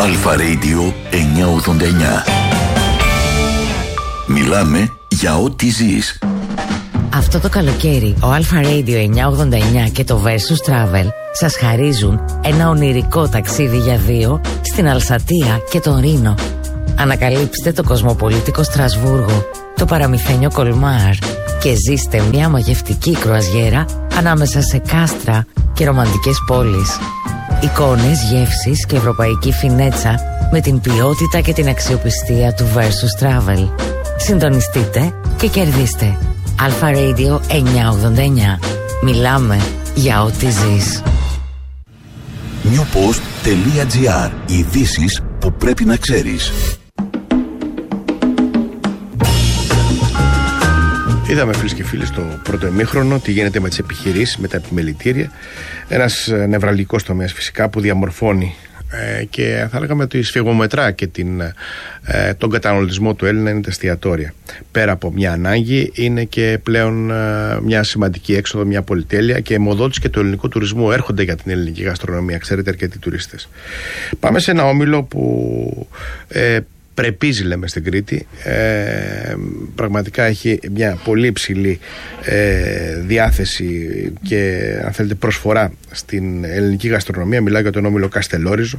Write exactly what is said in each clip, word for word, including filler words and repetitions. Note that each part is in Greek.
Αλφα Radio εννιακόσια ογδόντα εννιά. Μιλάμε για ό,τι ζεις. Αυτό το καλοκαίρι ο Αλφα Radio εννιακόσια ογδόντα εννιά και το Versus Travel σας χαρίζουν ένα ονειρικό ταξίδι για δύο στην Αλσατία και τον Ρήνο. Ανακαλύψτε το κοσμοπολίτικο Στρασβούργο, το παραμυθένιο Κολμάρ και ζήστε μια μαγευτική κρουαζιέρα ανάμεσα σε κάστρα και ρομαντικές πόλεις. Εικόνες, γεύσεις και ευρωπαϊκή φινέτσα με την ποιότητα και την αξιοπιστία του Versus Travel. Συντονιστείτε και κερδίστε. Αλφα Radio εννιακόσια ογδόντα εννιά. Μιλάμε για ό,τι ζεις. newpost.gr. Ειδήσεις που πρέπει να ξέρεις. Είδαμε, φίλες και φίλοι, στο πρώτο ημίχρονο τι γίνεται με τις επιχειρήσεις, με τα επιμελητήρια. Ένας νευραλγικός τομέας φυσικά που διαμορφώνει ε, και θα λέγαμε ότι σφιγμομετρά και την, ε, τον καταναλωτισμό του Έλληνα είναι τα εστιατόρια. Πέρα από μια ανάγκη, είναι και πλέον ε, μια σημαντική έξοδο, μια πολυτέλεια και αιμοδότηση και του ελληνικού τουρισμού. Έρχονται για την ελληνική γαστρονομία, ξέρετε, αρκετοί τουρίστες. Πάμε σε ένα όμιλο που ε, πρεπίζει, λέμε, στην Κρήτη. Ε, πραγματικά έχει μια πολύ υψηλή ε, διάθεση και, αν θέλετε, προσφορά στην ελληνική γαστρονομία. Μιλάω για τον όμιλο Καστελόριζο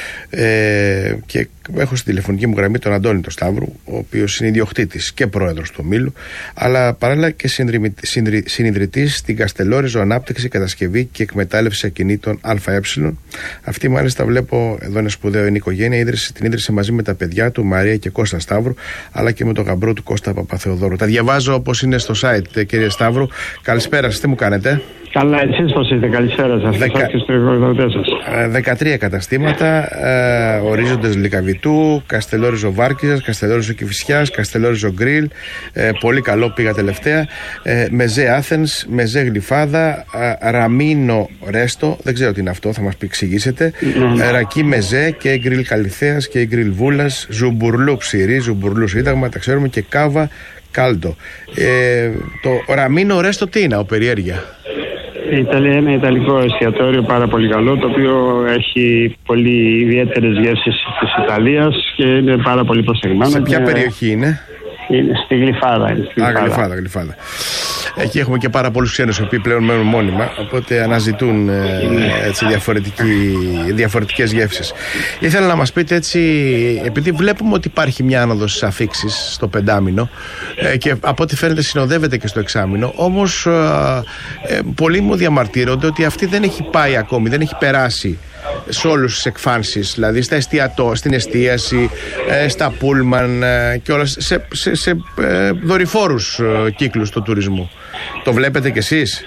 ε, και έχω στην τηλεφωνική μου γραμμή τον Αντώνη τον Σταύρου, ο οποίος είναι ιδιοκτήτης και πρόεδρος του ομίλου, αλλά παράλληλα και συνιδρυτής στην Καστελόριζο Ανάπτυξη, Κατασκευή και Εκμετάλλευση Ακινήτων ΑΕ. Αυτή, μάλιστα, βλέπω εδώ είναι σπουδαίο, είναι η οικογένεια, ίδρυσε, την ίδρυσε μαζί με τα παιδιά του Μαρία και Κώστα Σταύρου, αλλά και με τον γαμπρό του Κώστα Παπαθεοδόρου. Τα διαβάζω όπως είναι στο site, κύριε Σταύρου. Καλησπέρα σας, τι μου κάνετε? Καλά, εσείς πώς είστε? Καλησπέρα σας. Δεκα... και στο εκδοτές σας. δεκατρία καταστήματα, ε, ορίζοντες Λυκαβητού, Καστελόριζο Βάρκιζας, Καστελόριζο Κηφισιάς, Καστελόριζο Γκριλ, ε, πολύ καλό, πήγα τελευταία, ε, Μεζέ Άθενς, Μεζέ Γλυφάδα, ε, Ραμίνο Ρέστο, δεν ξέρω τι είναι αυτό, θα μας εξηγήσετε, mm. ε, Ρακί Μεζέ και Γκριλ Καλυθέας και Γκριλ Βούλας, Ζουμπουρλού Ξηρή, Ζουμπουρλού Σύνταγμα, τα ξέρουμε, και Κάβα Κάλτο. Ε, το Ραμίνο Ρέστο τι είναι, ο περιέργεια? Η Ιταλία είναι ένα ιταλικό εστιατόριο πάρα πολύ καλό, το οποίο έχει πολύ ιδιαίτερες γεύσεις της Ιταλίας και είναι πάρα πολύ προσεγμένο. Σε ποια και... περιοχή είναι? Είναι στη Γλυφάδα. Είναι στη Α, Γλυφάδα, Γλυφάδα. Εκεί έχουμε και πάρα πολλούς ξένους οι οποίοι πλέον μένουν μόνιμα, οπότε αναζητούν ε, έτσι, διαφορετικές γεύσεις. Ήθελα να μας πείτε έτσι, επειδή βλέπουμε ότι υπάρχει μια άνοδος στις αφίξεις στο πεντάμινο ε, και από ό,τι φαίνεται συνοδεύεται και στο εξάμινο, όμως ε, ε, πολλοί μου διαμαρτύρονται ότι αυτή δεν έχει πάει ακόμη, δεν έχει περάσει σε όλους τις εκφάνσεις, δηλαδή στα εστιατό, στην εστίαση, ε, στα πούλμαν ε, και όλα, σε, σε, σε ε, δορυφόρους ε, κύκλους του τουρισμού. Το βλέπετε κι εσείς?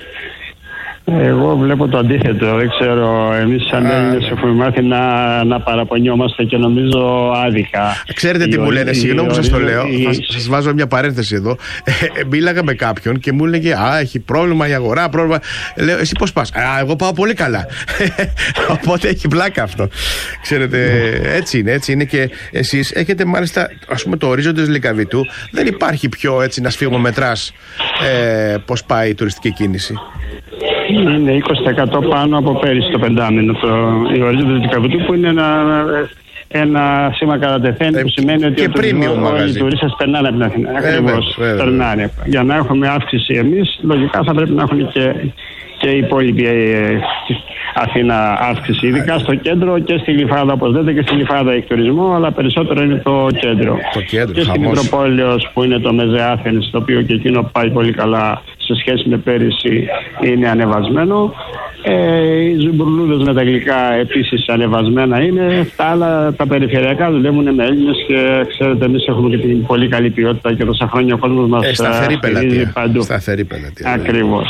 Εγώ βλέπω το αντίθετο. Δεν ξέρω, εμείς σαν Έλληνες έχουμε μάθει να, να παραπονιόμαστε και νομίζω άδικα. Ξέρετε τι η, μου λένε, η, συγγνώμη που σας το λέω, η, θα σας βάζω μια παρένθεση εδώ. Ε, μίλαγα με κάποιον και μου έλεγε «Α, έχει πρόβλημα η αγορά, πρόβλημα». Λέω «Εσύ πώς πας?» «Α, εγώ πάω πολύ καλά». Οπότε έχει πλάκα αυτό. Ξέρετε, έτσι είναι, έτσι είναι και εσείς έχετε μάλιστα, ας πούμε, το ορίζοντες Λυκαβητού. Δεν υπάρχει πιο έτσι να σφιγμομετράς ε, πώς πάει η τουριστική κίνηση. Είναι είκοσι τοις εκατό πάνω από πέρυσι το πεντάμινο το, η ορίζοντες Λυκαβητού, που είναι ένα, ένα σήμα κατά τεθέν, ε, που σημαίνει ότι οι τουρίστες περνάνε από την Αθήνα. Ακριβώς, περνάνε. Για να έχουμε αύξηση εμείς, λογικά θα πρέπει να έχουν και, και οι υπόλοιποι ε, Αθήνα αύξηση, ειδικά στο κέντρο και στη Γλυφάδα, όπως λέτε, και στη Γλυφάδα έχει τουρισμό, αλλά περισσότερο είναι το κέντρο. Το κέντρο, και στη Μητροπόλεως που είναι το Μεζέ Άθενς, το οποίο και εκείνο πάει πολύ καλά σε σχέση με πέρυσι, είναι ανεβασμένο. Ε, οι ζουμπουρλούδες με τα γλυκά επίσης ανεβασμένα είναι. Τα άλλα, τα περιφερειακά, δουλεύουν με Έλληνες και ξέρετε, εμείς έχουμε και την πολύ καλή ποιότητα και τόσα χρόνια ο κόσμος μας ε, σταθερή πελατεία. Παντού. Σταθερή πελατεία. Ακριβώς.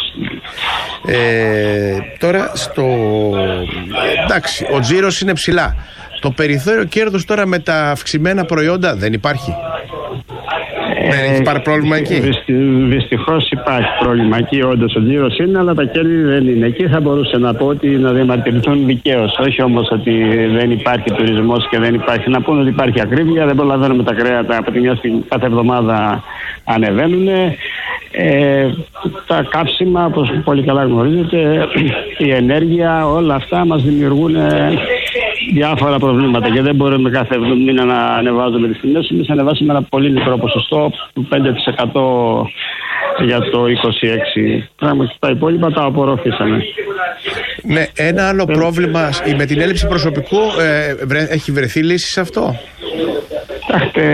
Ε, τώρα στο... εντάξει, ο τζίρος είναι ψηλά. Το περιθώριο κέρδους τώρα με τα αυξημένα προϊόντα δεν υπάρχει. Δεν έχει πάρει πρόβλημα εκεί. Δυστυχώς υπάρχει πρόβλημα εκεί, όντως ο τζίρος είναι, αλλά τα κέρδη δεν είναι. Εκεί θα μπορούσε να πω ότι να διαμαρτυρηθούν δικαίως. Όχι όμως ότι δεν υπάρχει τουρισμός και δεν υπάρχει. Να πούνε ότι υπάρχει ακρίβεια, δεν προλαβαίνουμε τα κρέατα από τη μια στιγμή, κάθε εβδομάδα ανεβαίνουν. Ε, τα κάψιμα, όπως πολύ καλά γνωρίζετε, η ενέργεια, όλα αυτά μας δημιουργούν διάφορα προβλήματα και δεν μπορούμε κάθε μήνα να ανεβάζουμε τις τιμές. Εμείς ανεβάσαμε ένα πολύ μικρό ποσοστό, πέντε τοις εκατό για το είκοσι έξι. Πράγματι τα υπόλοιπα τα απορροφήσαμε. Ναι, ένα άλλο ε, πρόβλημα με την έλλειψη προσωπικού, ε, βρε, έχει βρεθεί λύση σε αυτό? Κοιτάξτε,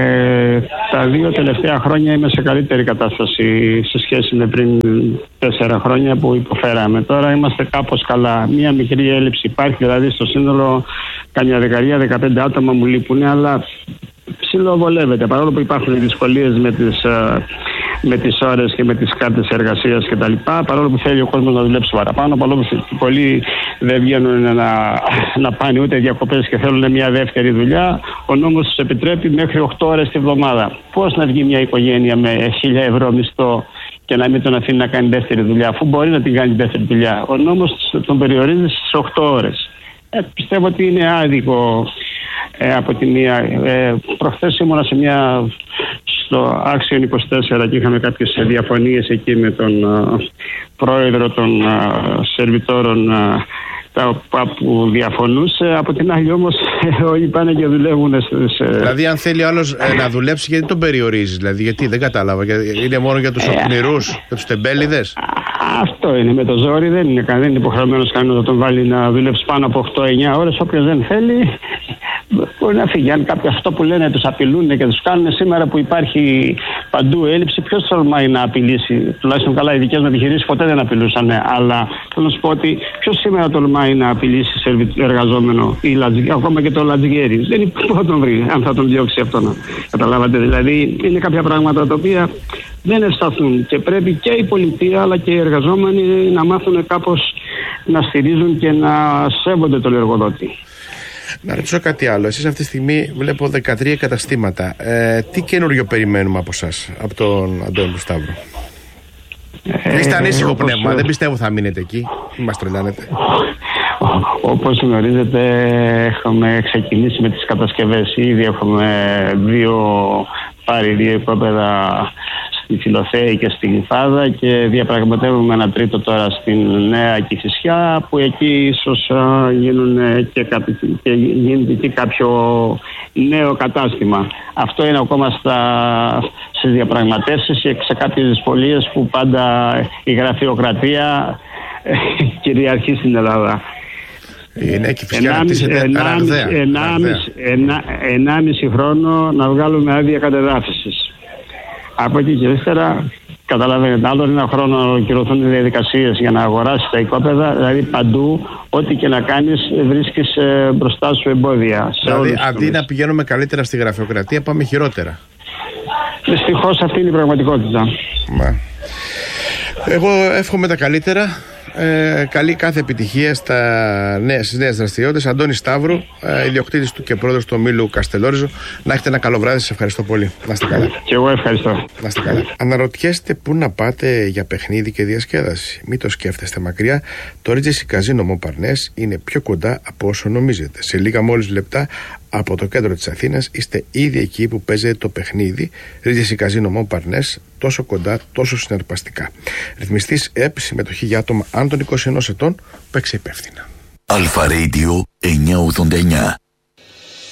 τα δύο τελευταία χρόνια είμαι σε καλύτερη κατάσταση σε σχέση με πριν τέσσερα χρόνια που υποφέραμε. Τώρα είμαστε κάπως καλά. Μία μικρή έλλειψη υπάρχει, δηλαδή στο σύνολο καμιά δεκαετία, δεκαπέντε άτομα μου λείπουν, αλλά ψιλοβολεύεται. Παρόλο που υπάρχουν δυσκολίες με τις, με τις ώρες και με τις κάρτες εργασίας κτλ. Παρόλο που θέλει ο κόσμος να δουλέψει παραπάνω, παρόλο που πολλοί δεν βγαίνουν να, να πάνε ούτε διακοπές και θέλουν μια δεύτερη δουλειά, ο νόμος τους επιτρέπει μέχρι οκτώ ώρες τη βδομάδα. Πώς να βγει μια οικογένεια με χίλια ευρώ μισθό και να μην τον αφήνει να κάνει δεύτερη δουλειά, αφού μπορεί να την κάνει δεύτερη δουλειά? Ο νόμος τον περιορίζει στις οκτώ ώρες. Ε, πιστεύω ότι είναι άδικο ε, από τη μία. Ε, προχθές ήμουνα σε μια, στο Άξιον είκοσι τέσσερα και είχαμε κάποιες διαφωνίες εκεί με τον α, πρόεδρο των α, σερβιτόρων α, τα, που διαφωνούσε. Από την άλλη όμως όλοι πάνε και δουλεύουν. Σε... Δηλαδή αν θέλει ο άλλος ε, να δουλέψει, γιατί τον περιορίζεις? Δηλαδή γιατί, δεν κατάλαβα, είναι μόνο για τους οχμηρούς, για τους τεμπέληδες? Αυτό είναι, με το ζόρι δεν είναι, δεν είναι υποχρεωμένος κανένας να τον βάλει να δουλέψει πάνω από οκτώ εννιά ώρες. Όποιος δεν θέλει μπορεί να φύγει. Αν κάποιοι αυτό που λένε τους απειλούν και τους κάνουν, σήμερα που υπάρχει παντού έλλειψη, ποιος τολμάει να απειλήσει? Τουλάχιστον καλά, οι δικές μου επιχειρήσεις ποτέ δεν απειλούσαν. Αλλά θέλω να σου πω ότι ποιος σήμερα τολμάει να απειλήσει εργαζόμενο ή λατζι, ακόμα και το λατζιγέρι? Δεν υπάρχει που θα τον βρει, αν θα τον διώξει αυτόν. Καταλάβατε? Δηλαδή είναι κάποια πράγματα τα οποία δεν ευσταθούν και πρέπει και η πολιτεία αλλά και οι εργαζόμενοι να μάθουν κάπως να στηρίζουν και να σέβονται τον εργοδότη. Να ρωτήσω κάτι άλλο. Εσείς αυτή τη στιγμή βλέπω δεκατρία καταστήματα. Ε, τι καινούριο περιμένουμε από εσάς, από τον Αντώνη του Σταύρου? Ε, Είστε ανήσυχο όπως... πνεύμα, δεν πιστεύω θα μείνετε εκεί. Μην μας τρελάνετε. Όπως γνωρίζετε, έχουμε ξεκινήσει με τις κατασκευές. Ήδη έχουμε δύο, πάρει δύο οικόπεδα στη Φιλοθέη και στη Γλυφάδα και διαπραγματεύουμε ένα τρίτο τώρα στην Νέα Κηφισιά, που εκεί ίσως α, γίνουν και, κάποιο, και γίνεται και κάποιο νέο κατάστημα. Αυτό είναι ακόμα στα, στις διαπραγματεύσεις και σε κάποιες δυσκολίες που πάντα η γραφειοκρατία κυριαρχεί στην Ελλάδα. Είναι Κηφισιά, ενάμιση χρόνο να βγάλουμε άδεια κατεδάφισης. Από εκεί και ύστερα, καταλαβαίνετε, άλλο ένα χρόνο να ολοκληρωθούν οι διαδικασίες για να αγοράσεις τα οικόπεδα. Δηλαδή παντού, ό,τι και να κάνεις, βρίσκεις ε, μπροστά σου εμπόδια. Δηλαδή, αντί να πηγαίνουμε καλύτερα στη γραφειοκρατία, πάμε χειρότερα. Δυστυχώς αυτή είναι η πραγματικότητα. Μα. Εγώ εύχομαι τα καλύτερα. Ε, καλή κάθε επιτυχία στα νέα, στις νέες δραστηριότητες. Αντώνη Σταύρου, ε, ιδιοκτήτης του και πρόεδρος του ομίλου Καστελόριζο. Να έχετε ένα καλό βράδυ, σας ευχαριστώ πολύ. Να είστε καλά. Και εγώ ευχαριστώ. Να είστε καλά. Αναρωτιέστε πού να πάτε για παιχνίδι και διασκέδαση? Μην το σκέφτεστε μακριά. Το Regency Casino Montparnasse είναι πιο κοντά από όσο νομίζετε. Σε λίγα μόλις λεπτά από το κέντρο της Αθήνας είστε ήδη εκεί που παίζετε το παιχνίδι. Regency Casino Montparnasse, τόσο κοντά, τόσο συναρπαστικά. Ρυθμιστής ΕΠ, συμμετοχή για άτομα άνω των είκοσι ενός ετών, παίξε υπεύθυνα. Αλφα Radio εννιακόσια ογδόντα εννιά.